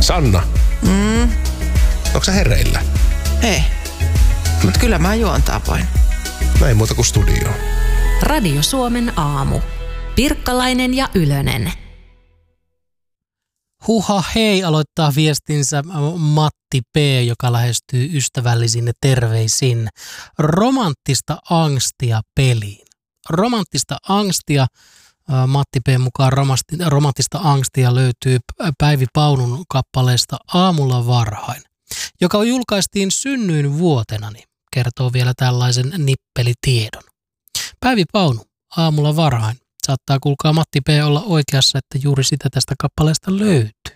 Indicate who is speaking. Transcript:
Speaker 1: Sanna. Onko sä hereillä?
Speaker 2: Ei, mutta kyllä mä juontaa voin.
Speaker 1: Näin muuta kuin studioon.
Speaker 3: Radio Suomen aamu. Pirkkalainen ja Ylönen.
Speaker 4: Huha hei, aloittaa viestinsä Matti P., joka lähestyy ystävällisin terveisin. Romanttista angstia peliin. Romanttista angstia, Matti P. mukaan romanttista angstia löytyy Päivi Paunun kappaleesta Aamulla varhain, joka julkaistiin synnyinvuotenani, kertoo vielä tällaisen nippelitiedon. Päivi Paunu, Aamulla varhain. Saattaa kuulkaa Matti P. olla oikeassa, että juuri sitä tästä kappaleesta löytyy.